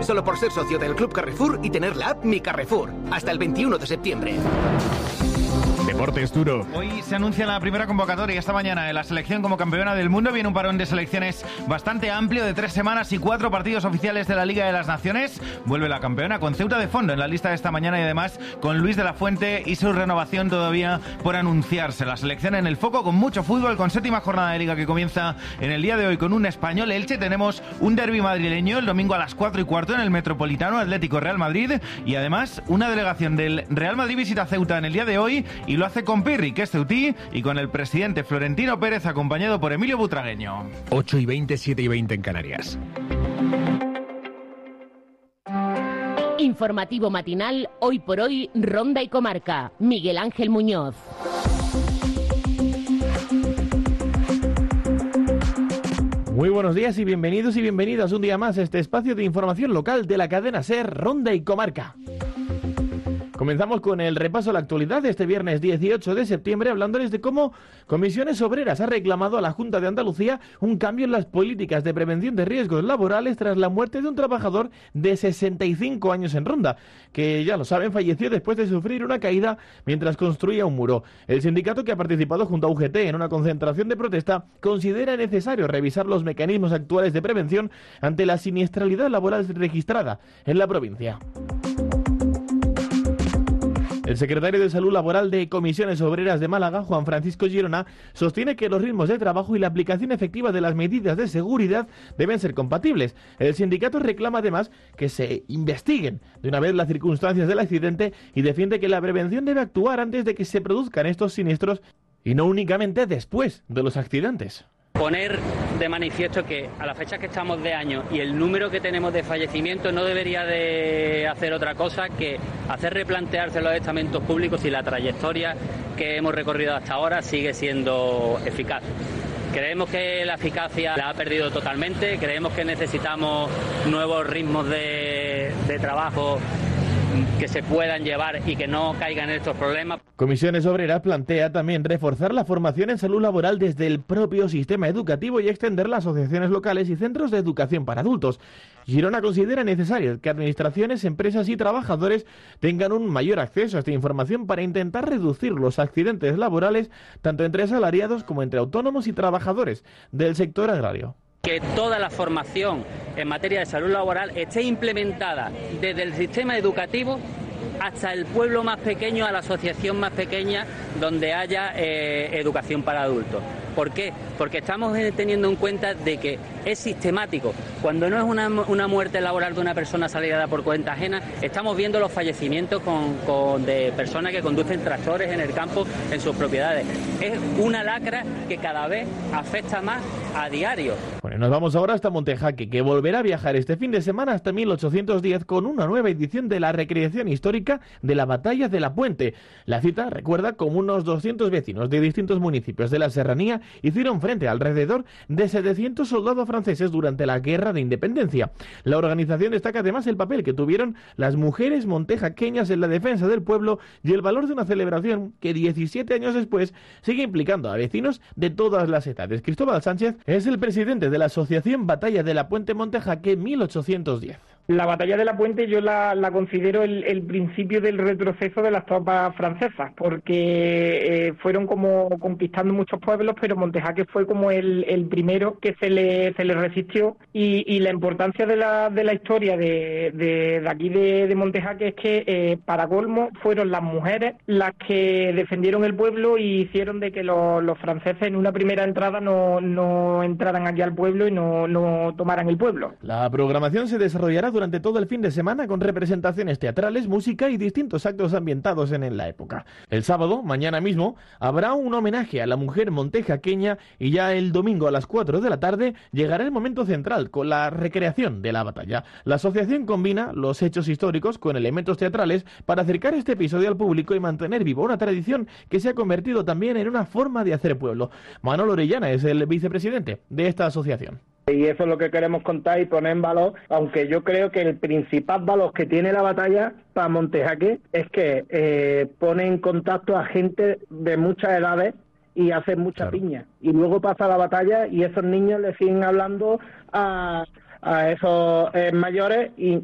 Solo por ser socio del Club Carrefour y tener la app Mi Carrefour. Hasta el 21 de septiembre. Deportes Duro. Hoy se anuncia la primera convocatoria esta mañana de la selección como campeona del mundo. Viene un parón de selecciones bastante amplio de 3 semanas y 4 partidos oficiales de la Liga de las Naciones. Vuelve la campeona con Ceuta de fondo en la lista de esta mañana y además con Luis de la Fuente y su renovación todavía por anunciarse. La selección en el foco con mucho fútbol, con 7ª jornada de Liga que comienza en el día de hoy con un Español Elche. Tenemos un derbi madrileño el domingo a las 4:15 en el Metropolitano, Atlético Real Madrid, y además una delegación del Real Madrid visita Ceuta en el día de hoy y lo hace con Pirri, que es ceutí, y con el presidente Florentino Pérez acompañado por Emilio Butragueño. 8:20, 7:20 en Canarias. Informativo matinal, hoy por hoy, Ronda y Comarca. Miguel Ángel Muñoz. Muy buenos días y bienvenidos y bienvenidas un día más a este espacio de información local de la cadena SER, Ronda y Comarca. Comenzamos con el repaso a la actualidad de este viernes 18 de septiembre, hablándoles de cómo Comisiones Obreras ha reclamado a la Junta de Andalucía un cambio en las políticas de prevención de riesgos laborales tras la muerte de un trabajador de 65 años en Ronda, que ya lo saben, falleció después de sufrir una caída mientras construía un muro. El sindicato, que ha participado junto a UGT en una concentración de protesta, considera necesario revisar los mecanismos actuales de prevención ante la siniestralidad laboral registrada en la provincia. El secretario de Salud Laboral de Comisiones Obreras de Málaga, Juan Francisco Girona, sostiene que los ritmos de trabajo y la aplicación efectiva de las medidas de seguridad deben ser compatibles. El sindicato reclama además que se investiguen de una vez las circunstancias del accidente y defiende que la prevención debe actuar antes de que se produzcan estos siniestros y no únicamente después de los accidentes. Poner de manifiesto que a la fecha que estamos de año y el número que tenemos de fallecimientos no debería de hacer otra cosa que hacer replantearse los estamentos públicos si la trayectoria que hemos recorrido hasta ahora sigue siendo eficaz. Creemos que la eficacia la ha perdido totalmente, creemos que necesitamos nuevos ritmos de trabajo que se puedan llevar y que no caigan en estos problemas. Comisiones Obreras plantea también reforzar la formación en salud laboral desde el propio sistema educativo y extenderla a asociaciones locales y centros de educación para adultos. Girona considera necesario que administraciones, empresas y trabajadores tengan un mayor acceso a esta información para intentar reducir los accidentes laborales tanto entre asalariados como entre autónomos y trabajadores del sector agrario. Que toda la formación en materia de salud laboral esté implementada desde el sistema educativo hasta el pueblo más pequeño, a la asociación más pequeña donde haya educación para adultos. ¿Por qué? Porque estamos teniendo en cuenta de que es sistemático. Cuando no es una muerte laboral de una persona asalariada por cuenta ajena, estamos viendo los fallecimientos de personas que conducen tractores en el campo en sus propiedades. Es una lacra que cada vez afecta más a diario. Bueno, nos vamos ahora hasta Montejaque, que volverá a viajar este fin de semana hasta 1810 con una nueva edición de la recreación histórica de la Batalla de la Puente. La cita recuerda cómo unos 200 vecinos de distintos municipios de la serranía hicieron frente a alrededor de 700 soldados franceses durante la Guerra de Independencia. La organización destaca además el papel que tuvieron las mujeres montejaqueñas en la defensa del pueblo y el valor de una celebración que 17 años después sigue implicando a vecinos de todas las edades. Cristóbal Sánchez es el presidente de la asociación Batalla de la Puente Montejaque 1810. La Batalla de la Puente yo la considero el principio del retroceso de las tropas francesas, porque fueron como conquistando muchos pueblos, pero Montejaque fue como el primero que se le resistió, y la importancia de la historia de aquí de Montejaque es que para colmo fueron las mujeres las que defendieron el pueblo y hicieron de que los franceses en una primera entrada no entraran aquí al pueblo y no tomaran el pueblo. La programación se desarrollará durante todo el fin de semana con representaciones teatrales, música y distintos actos ambientados en la época. El sábado, mañana mismo, habrá un homenaje a la mujer montejaqueña y ya el domingo a las 4 de la tarde llegará el momento central con la recreación de la batalla. La asociación combina los hechos históricos con elementos teatrales para acercar este episodio al público y mantener viva una tradición que se ha convertido también en una forma de hacer pueblo. Manolo Orellana es el vicepresidente de esta asociación. Y eso es lo que queremos contar y poner en valor, aunque yo creo que el principal valor que tiene la batalla para Montejaque es que pone en contacto a gente de muchas edades y hace mucha piña. Y luego pasa la batalla y esos niños le siguen hablando a esos mayores y